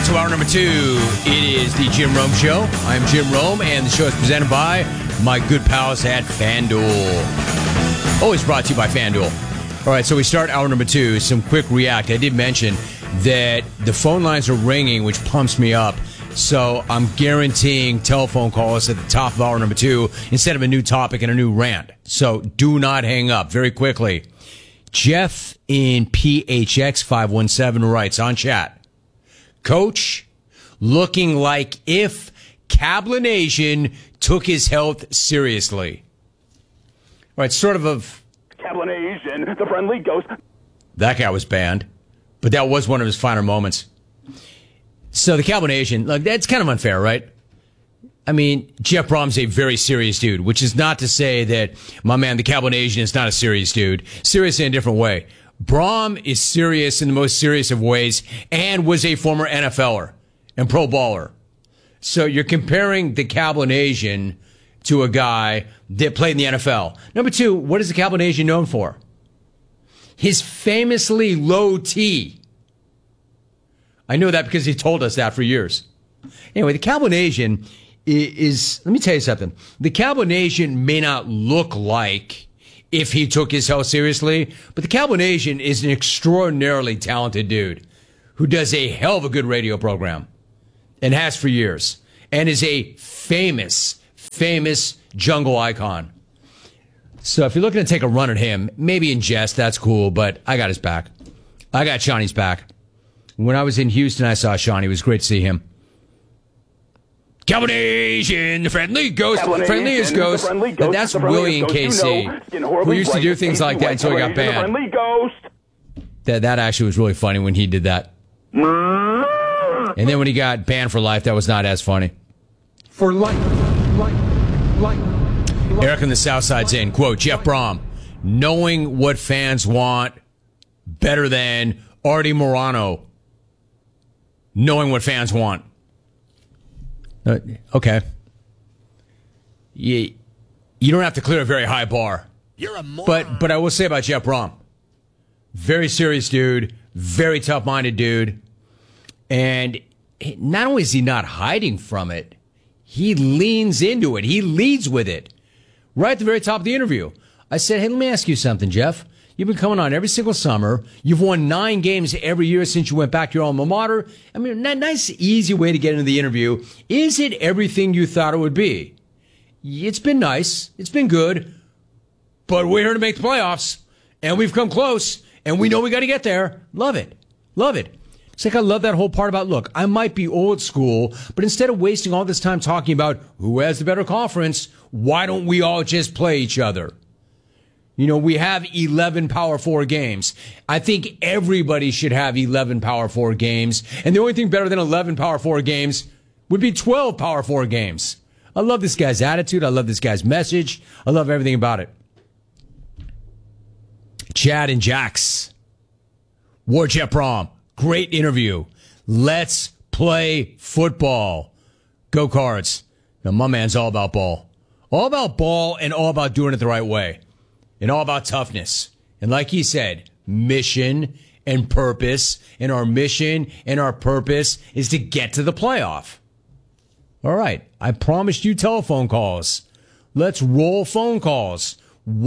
to hour number 2. It is the Jim Rome Show. I'm Jim Rome, and the show is presented by my good pals at FanDuel. Always brought to you by FanDuel. All right, so we start hour number 2. Some quick react. I did mention that the phone lines are ringing, which pumps me up. So I'm guaranteeing telephone calls at the top of hour number 2 instead of a new topic and a new rant. So do not hang up. Very quickly, Jeff in PHX 517 writes on chat, Coach, looking like if Cablinasian took his health seriously. All right, sort of Cablinasian, the friendly ghost. That guy was banned, but that was one of his finer moments. So the Cablinasian, look, that's kind of unfair, right? I mean, Jeff Brom's a very serious dude, which is not to say that my man, the Cablinasian, is not a serious dude. Serious in a different way. Brom is serious in the most serious of ways and was a former NFLer and pro baller. So you're comparing the Cablinasian to a guy that played in the NFL. Number 2, what is the Cablinasian known for? His famously low T. I know that because he told us that for years. Anyway, the Cablinasian is, let me tell you something. The Cablinasian may not look like if he took his health seriously, but the Cablinasian is an extraordinarily talented dude who does a hell of a good radio program and has for years and is a famous jungle icon. So if you're looking to take a run at him, maybe in jest, that's cool, but I got his back. I got Shawnee's back. When I was in Houston, I saw Shawnee. It was great to see him. Cablinasian, the friendly ghost, friendliest ghost. That's Willie and KC, who used to do things like that until he got banned. That actually was really funny when he did that. And then when he got banned for life, that was not as funny. For life. Eric on the South Side's in, quote, Jeff Brom, knowing what fans want better than Artie Morano. Knowing what fans want. Okay. You don't have to clear a very high bar. You're a moron. But I will say about Jeff Brom, very serious dude, very tough-minded dude, and not only is he not hiding from it, he leans into it. He leads with it. Right at the very top of the interview, I said, hey, let me ask you something, Jeff. You've been coming on every single summer. You've won 9 games every year since you went back to your alma mater. I mean, nice, easy way to get into the interview. Is it everything you thought it would be? It's been nice. It's been good. But we're here to make the playoffs. And we've come close. And we know we got to get there. Love it. Love it. It's like I love that whole part about, look, I might be old school, but instead of wasting all this time talking about who has the better conference, why don't we all just play each other? You know, we have 11 Power 4 games. I think everybody should have 11 Power 4 games. And the only thing better than 11 Power 4 games would be 12 Power 4 games. I love this guy's attitude. I love this guy's message. I love everything about it. Chad and Jax. War Jeff Brom. Great interview. Let's play football. Go Cards. Now, my man's all about ball. All about ball and all about doing it the right way. And all about toughness. And like he said, mission and purpose. And our mission and our purpose is to get to the playoff. All right. I promised you telephone calls. Let's roll phone calls.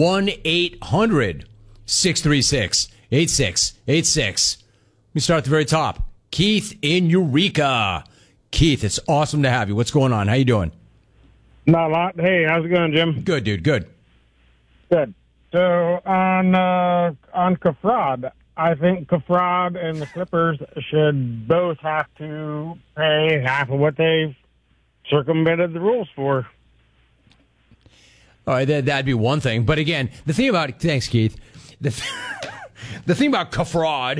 1-800-636-8686. Let me start at the very top. Keith in Eureka. Keith, it's awesome to have you. What's going on? How you doing? Not a lot. Hey, how's it going, Jim? Good, dude. Good. Good. So on Kafrad, I think Kafrad and the Clippers should both have to pay half of what they've circumvented the rules for. All right, that'd be one thing. But again, the thing about thanks, Keith. The thing about Kafrad,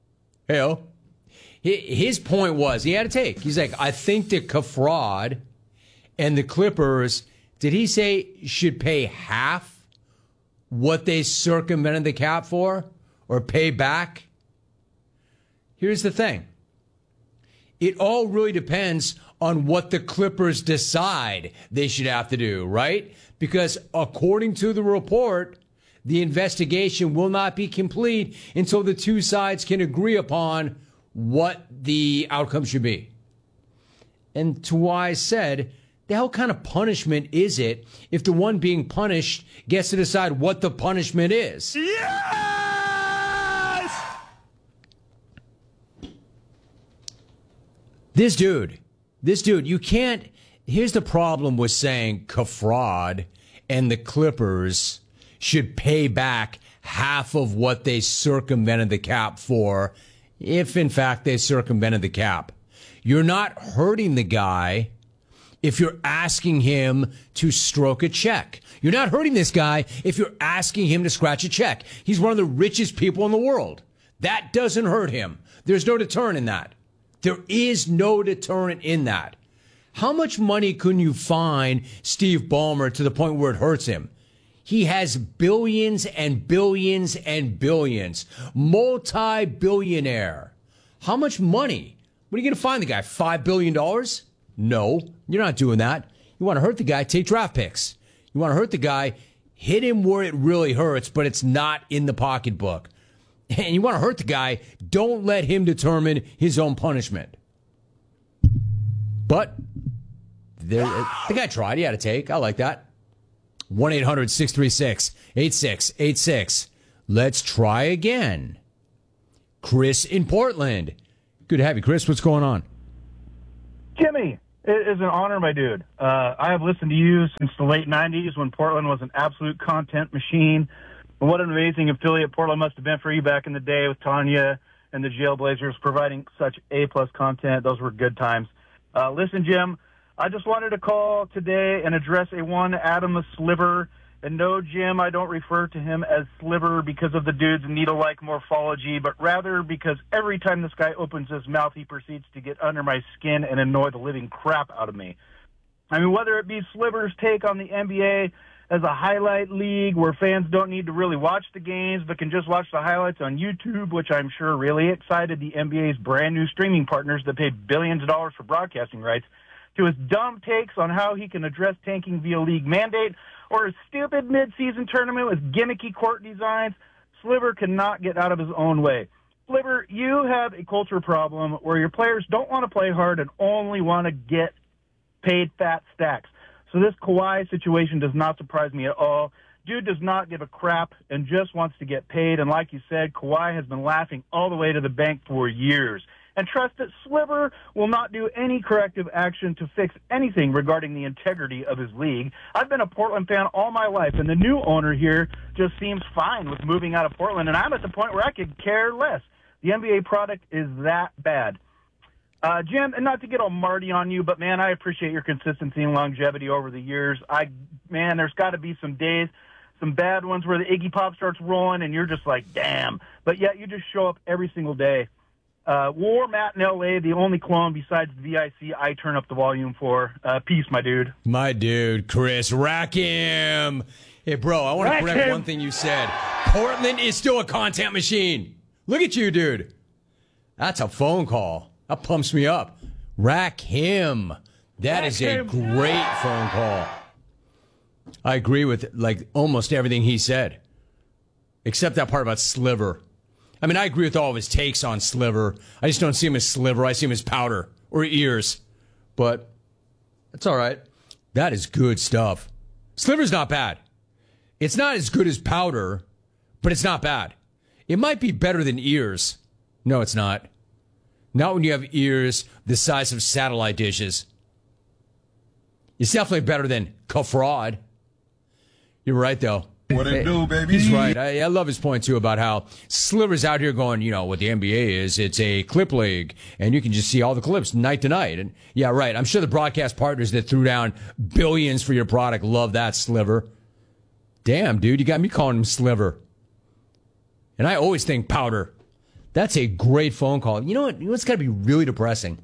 his point was he had to take. He's like, I think that Kafrad and the Clippers, did he say should pay half what they circumvented the cap for or pay back? Here's the thing. It all really depends on what the Clippers decide they should have to do, right? Because according to the report, the investigation will not be complete until the two sides can agree upon what the outcome should be. And to why I said, the hell kind of punishment is it if the one being punished gets to decide what the punishment is? Yes! This dude, you can't. Here's the problem with saying Kafrad and the Clippers should pay back half of what they circumvented the cap for, if in fact they circumvented the cap. You're not hurting the guy if you're asking him to stroke a check. You're not hurting this guy if you're asking him to scratch a check. He's one of the richest people in the world. That doesn't hurt him. There's no deterrent in that. There is no deterrent in that. How much money can you fine Steve Ballmer to the point where it hurts him? He has billions and billions and billions. Multi-billionaire. How much money? What are you going to fine the guy? $5 billion? No, you're not doing that. You want to hurt the guy, take draft picks. You want to hurt the guy, hit him where it really hurts, but it's not in the pocketbook. And you want to hurt the guy, don't let him determine his own punishment. But the guy tried. He had a take. I like that. 1-800-636-8686. Let's try again. Chris in Portland. Good to have you, Chris. What's going on? Jimmy, it is an honor, my dude. I have listened to you since the late 90s when Portland was an absolute content machine. And what an amazing affiliate Portland must have been for you back in the day with Tanya and the Jailblazers providing such A-plus content. Those were good times. Listen, Jim, I just wanted to call today and address one Adam Sliver. And no, Jim, I don't refer to him as Sliver because of the dude's needle-like morphology, but rather because every time this guy opens his mouth, he proceeds to get under my skin and annoy the living crap out of me. I mean, whether it be Sliver's take on the NBA as a highlight league where fans don't need to really watch the games but can just watch the highlights on YouTube, which I'm sure really excited the NBA's brand new streaming partners that pay billions of dollars for broadcasting rights, to his dumb takes on how he can address tanking via league mandate, or his stupid mid-season tournament with gimmicky court designs, Sliver cannot get out of his own way. Sliver, you have a culture problem where your players don't want to play hard and only want to get paid fat stacks. So this Kawhi situation does not surprise me at all. Dude does not give a crap and just wants to get paid. And like you said, Kawhi has been laughing all the way to the bank for years. And trust that Sliver will not do any corrective action to fix anything regarding the integrity of his league. I've been a Portland fan all my life, and the new owner here just seems fine with moving out of Portland, and I'm at the point where I could care less. The NBA product is that bad. Jim, and not to get all Marty on you, but, man, I appreciate your consistency and longevity over the years. There's got to be some days, some bad ones where the Iggy Pop starts rolling, and you're just like, damn. But yet you just show up every single day. War Matt in L.A., the only clone besides the VIC I turn up the volume for. Peace, my dude. My dude, Chris. Rack him. Hey, bro, I want to correct one thing you said. Portland is still a content machine. Look at you, dude. That's a phone call. That pumps me up. Rack him. That is a great phone call. I agree with almost everything he said, except that part about Sliver. I mean, I agree with all of his takes on Sliver. I just don't see him as Sliver. I see him as powder or ears. But that's all right. That is good stuff. Sliver's not bad. It's not as good as powder, but it's not bad. It might be better than ears. No, it's not. Not when you have ears the size of satellite dishes. It's definitely better than Kafrad. You're right, though. What it do, baby? He's right. I love his point, too, about how Sliver's out here going, what the NBA is. It's a clip league, and you can just see all the clips night to night. And yeah, right. I'm sure the broadcast partners that threw down billions for your product love that, Sliver. Damn, dude, you got me calling him Sliver. And I always think powder. That's a great phone call. You know what? What's got to be really depressing?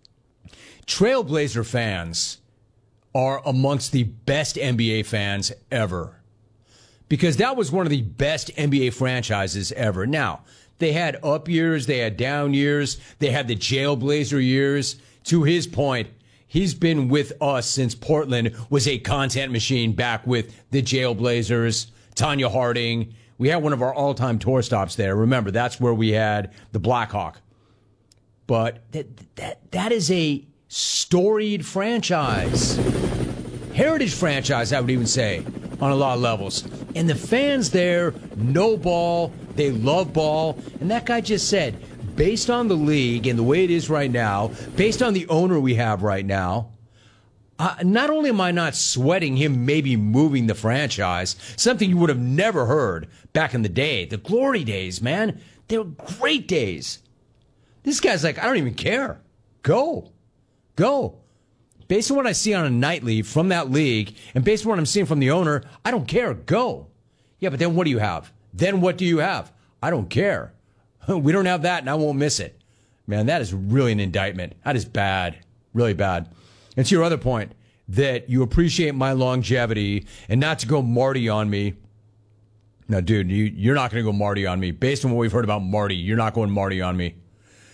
Trailblazer fans are amongst the best NBA fans ever. Because that was one of the best NBA franchises ever. Now, they had up years, they had down years, they had the Jailblazer years. To his point, he's been with us since Portland was a content machine back with the Jailblazers, Tanya Harding. We had one of our all-time tour stops there. Remember, that's where we had the Blackhawk. but that is a storied franchise. Heritage franchise, I would even say, on a lot of levels. And the fans there know ball, they love ball, and that guy just said, based on the league and the way it is right now, based on the owner we have right now, not only am I not sweating him maybe moving the franchise, something you would have never heard back in the day, the glory days, man. They were great days. This guy's like, I don't even care. Go. Based on what I see on a nightly from that league, and based on what I'm seeing from the owner, I don't care. Go. Yeah, but then what do you have? Then what do you have? I don't care. We don't have that, and I won't miss it. Man, that is really an indictment. That is bad. Really bad. And to your other point, that you appreciate my longevity and not to go Marty on me. No, dude, you're not going to go Marty on me. Based on what we've heard about Marty, you're not going Marty on me.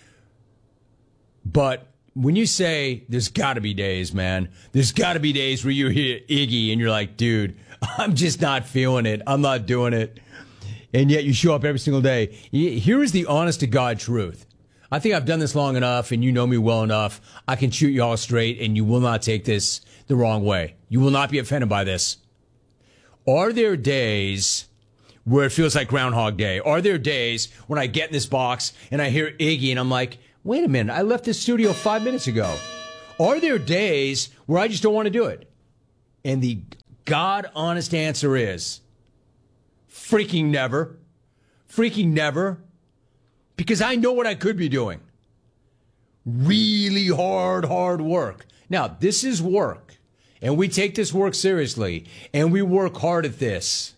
But when you say there's got to be days, man, there's got to be days where you hear Iggy and you're like, dude, I'm just not feeling it. I'm not doing it. And yet you show up every single day. Here is the honest to God truth. I think I've done this long enough and you know me well enough. I can shoot you all straight and you will not take this the wrong way. You will not be offended by this. Are there days where it feels like Groundhog Day? Are there days when I get in this box and I hear Iggy and I'm like, wait a minute, I left this studio 5 minutes ago. Are there days where I just don't want to do it? And the God-honest answer is freaking never. Freaking never. Because I know what I could be doing. Really hard work. Now, this is work. And we take this work seriously. And we work hard at this.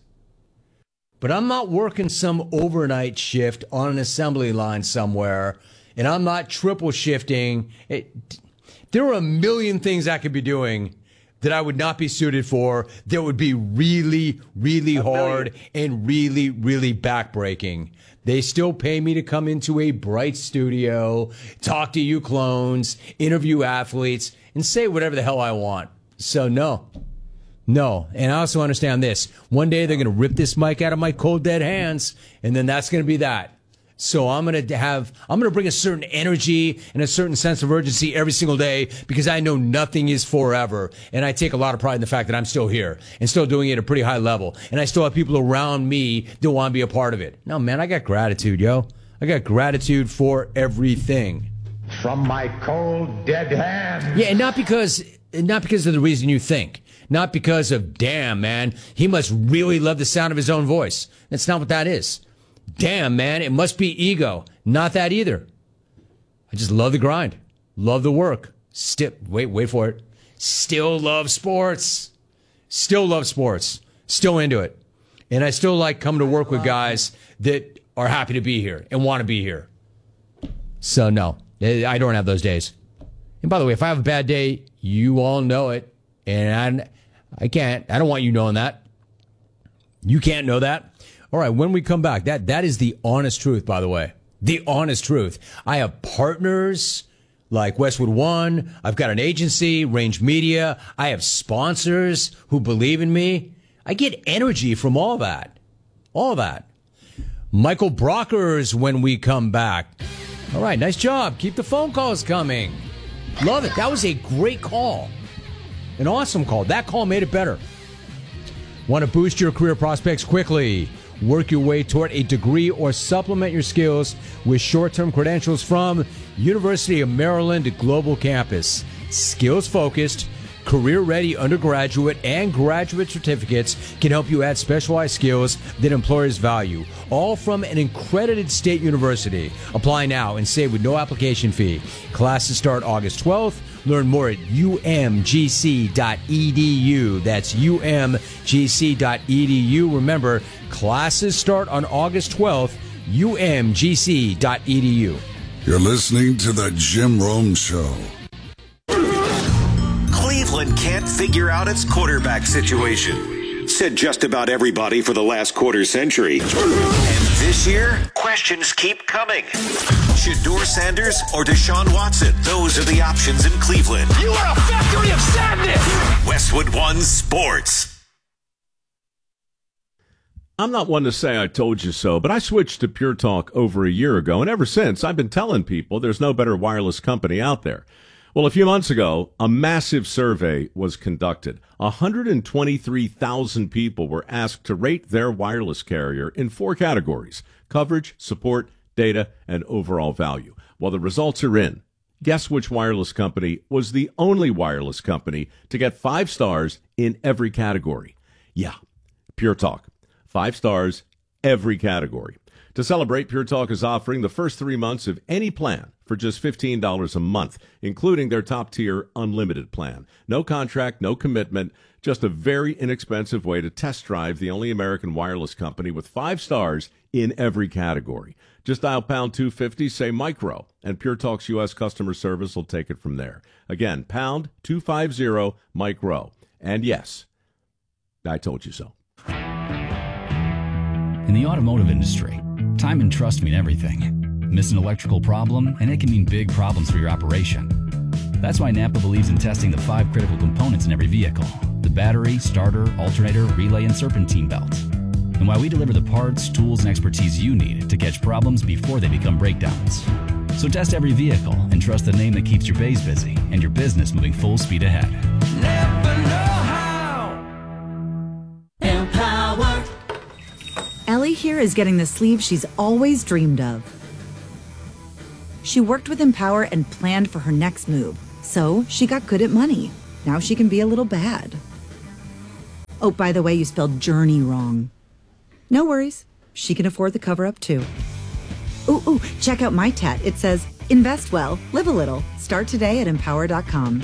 But I'm not working some overnight shift on an assembly line somewhere. And I'm not triple shifting. There are a million things I could be doing that I would not be suited for, that would be really, really hard and really, really backbreaking. They still pay me to come into a bright studio, talk to you clones, interview athletes, and say whatever the hell I want. So no. And I also understand this. One day they're going to rip this mic out of my cold, dead hands, and then that's going to be that. So I'm going to bring a certain energy and a certain sense of urgency every single day because I know nothing is forever. And I take a lot of pride in the fact that I'm still here and still doing it at a pretty high level. And I still have people around me that want to be a part of it. No, man, I got gratitude, yo. I got gratitude for everything. From my cold, dead hands. Yeah, and not because of the reason you think. Not because of, damn, man, he must really love the sound of his own voice. That's not what that is. Damn, man, it must be ego. Not that either. I just love the grind. Love the work. Wait for it. Still love sports. Still love sports. Still into it. And I still like coming to work with guys that are happy to be here and want to be here. So, no, I don't have those days. And by the way, if I have a bad day, you all know it. And I don't want you knowing that. You can't know that. All right, when we come back, that is the honest truth, by the way. The honest truth. I have partners like Westwood One. I've got an agency, Range Media. I have sponsors who believe in me. I get energy from all that. All that. Michael Brockers when we come back. All right, nice job. Keep the phone calls coming. Love it. That was a great call. An awesome call. That call made it better. Want to boost your career prospects quickly? Work your way toward a degree or supplement your skills with short-term credentials from University of Maryland Global Campus. Skills-focused, career-ready undergraduate and graduate certificates can help you add specialized skills that employers value, all from an accredited state university. Apply now and save with no application fee. Classes start August 12th. Learn more at umgc.edu. That's umgc.edu. Remember, classes start on August 12th, umgc.edu. You're listening to The Jim Rome Show. Cleveland can't figure out its quarterback situation, said just about everybody for the last quarter century. And this year, questions keep coming. Shedeur Sanders or Deshaun Watson? Those are the options in Cleveland. You are a factory of sadness! Westwood One Sports. I'm not one to say I told you so, but I switched to Pure Talk over a year ago, and ever since, I've been telling people there's no better wireless company out there. Well, a few months ago, a massive survey was conducted. 123,000 people were asked to rate their wireless carrier in 4 categories: coverage, support, data, and overall value. Well, the results are in. Guess which wireless company was the only wireless company to get 5 stars in every category? Yeah, Pure Talk. 5 stars, every category. To celebrate, Pure Talk is offering the first 3 months of any plan for just $15 a month, including their top-tier unlimited plan. No contract, no commitment, just a very inexpensive way to test drive the only American wireless company with 5 stars in every category. Just dial pound 250, say micro, and Pure Talk's U.S. customer service will take it from there. Again, pound 250 micro. And yes, I told you so. In the automotive industry, time and trust mean everything. Miss an electrical problem, and it can mean big problems for your operation. That's why Napa believes in testing the 5 critical components in every vehicle: the battery, starter, alternator, relay, and serpentine belt. And why we deliver the parts, tools, and expertise you need to catch problems before they become breakdowns. So test every vehicle and trust the name that keeps your bays busy and your business moving full speed ahead. Never know how. Empower. Ellie here is getting the sleeve she's always dreamed of. She worked with Empower and planned for her next move, so she got good at money. Now she can be a little bad. Oh, by the way, you spelled journey wrong. No worries. She can afford the cover-up, too. Ooh, check out my tat. It says, invest well, live a little. Start today at empower.com.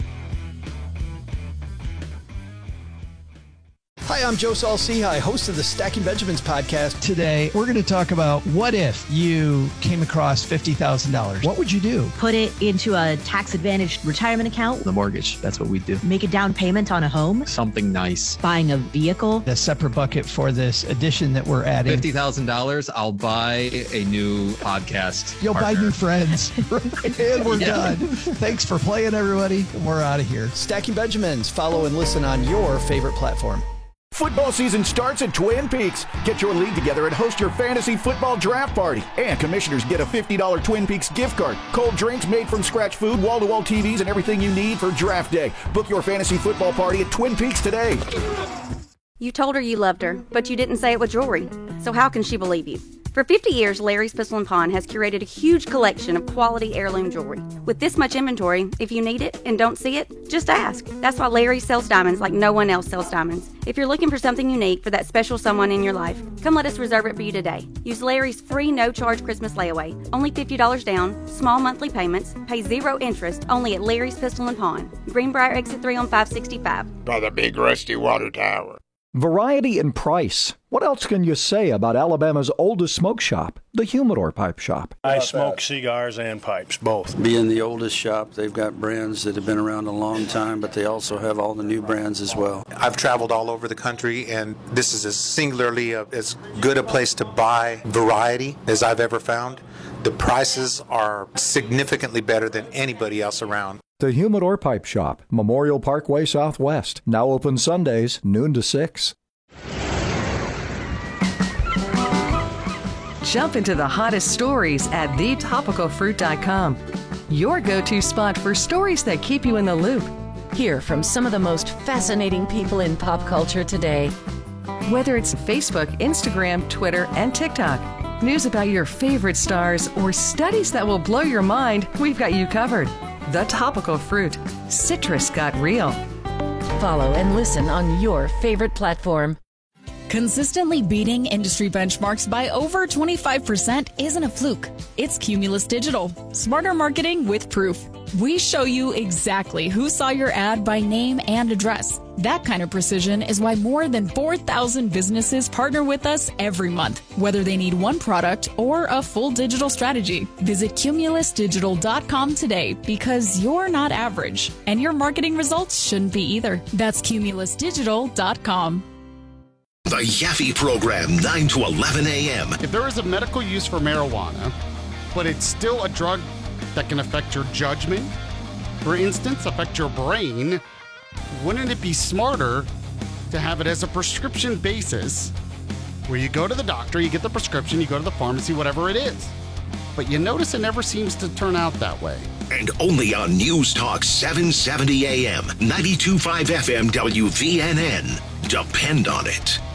Hi, I'm Joe Saul-Sehy, host of the Stacking Benjamins podcast. Today, we're going to talk about what if you came across $50,000. What would you do? Put it into a tax-advantaged retirement account. The mortgage, that's what we do. Make a down payment on a home. Something nice. Buying a vehicle. A separate bucket for this addition that we're adding. $50,000, I'll buy a new podcast You'll partner. buy new friends. And we're done. Thanks for playing, everybody. We're out of here. Stacking Benjamins. Follow and listen on your favorite platform. Football season starts at Twin Peaks. Get your league together and host your fantasy football draft party. And commissioners get a $50 Twin Peaks gift card. Cold drinks, made from scratch food, wall-to-wall TVs, and everything you need for draft day. Book your fantasy football party at Twin Peaks today. You told her you loved her, but you didn't say it with jewelry. So how can she believe you? For 50 years, Larry's Pistol & Pawn has curated a huge collection of quality heirloom jewelry. With this much inventory, if you need it and don't see it, just ask. That's why Larry sells diamonds like no one else sells diamonds. If you're looking for something unique for that special someone in your life, come let us reserve it for you today. Use Larry's free no-charge Christmas layaway. Only $50 down, small monthly payments, pay 0 interest, only at Larry's Pistol & Pawn. Greenbrier Exit 3 on 565. By the big rusty water tower. Variety and price. What else can you say about Alabama's oldest smoke shop, the Humidor Pipe Shop? I smoke cigars and pipes, both. Being the oldest shop, they've got brands that have been around a long time, but they also have all the new brands as well. I've traveled all over the country, and this is as singularly as good a place to buy variety as I've ever found. The prices are significantly better than anybody else around. The Humidor Pipe Shop, Memorial Parkway Southwest. Now open Sundays, noon to 6. Jump into the hottest stories at thetopicalfruit.com. Your go-to spot for stories that keep you in the loop. Hear from some of the most fascinating people in pop culture today. Whether it's Facebook, Instagram, Twitter, and TikTok. News about your favorite stars or studies that will blow your mind, we've got you covered. The Topical Fruit. Citrus got real. Follow and listen on your favorite platform. Consistently beating industry benchmarks by over 25% isn't a fluke. It's Cumulus Digital. Smarter marketing with proof. We show you exactly who saw your ad by name and address. That kind of precision is why more than 4,000 businesses partner with us every month, whether they need one product or a full digital strategy. Visit cumulusdigital.com today because you're not average, and your marketing results shouldn't be either. That's cumulusdigital.com. The Yaffe Program, 9 to 11 a.m. If there is a medical use for marijuana, but it's still a drug that can affect your judgment, for instance, affect your brain, wouldn't it be smarter to have it as a prescription basis where you go to the doctor, you get the prescription, you go to the pharmacy, whatever it is. But you notice it never seems to turn out that way. And only on News Talk 770 AM, 92.5 FM WVNN. Depend on it.